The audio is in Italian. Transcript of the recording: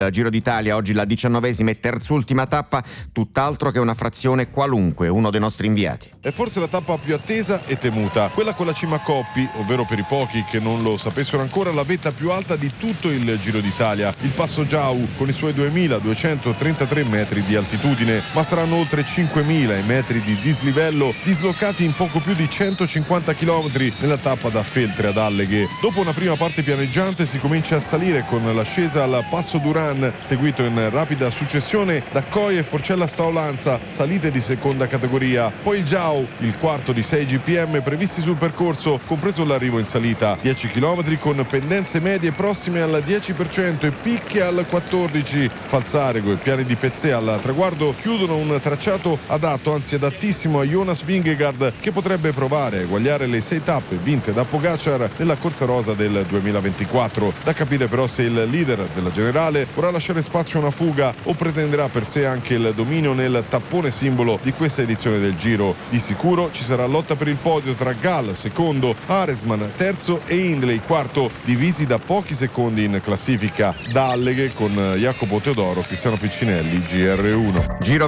Giro d'Italia, oggi la 19ª e terzultima tappa, tutt'altro che una frazione qualunque, uno dei nostri inviati. È forse la tappa più attesa e temuta, quella con la cima Coppi, ovvero per i pochi che non lo sapessero ancora la vetta più alta di tutto il Giro d'Italia, il Passo Giau con i suoi 2233 metri di altitudine, ma saranno oltre 5000 metri di dislivello dislocati in poco più di 150 km nella tappa da Feltre ad Alleghe. Dopo una prima parte pianeggiante si comincia a salire con l'ascesa al Passo Duran, seguito in rapida successione da Coie e Forcella Staolanza, salite di seconda categoria. Poi il Giau, il quarto di 6 GPM previsti sul percorso, compreso l'arrivo in salita. 10 km con pendenze medie prossime al 10% e picche al 14%. Falzarego e Piani di Pezzè al traguardo chiudono un tracciato adatto, anzi adattissimo a Jonas Vingegaard, che potrebbe provare a eguagliare le 6 tappe vinte da Pogacar nella corsa rosa del 2024. Da capire però se il leader della generale vorrà lasciare spazio a una fuga o pretenderà per sé anche il dominio nel tappone simbolo di questa edizione del Giro. Di sicuro ci sarà lotta per il podio tra Gall secondo, Arensman terzo e Hindley quarto, divisi da pochi secondi in classifica. Da Alleghe con Jacopo Teodoro, Cristiano Piccinelli, GR1. Giro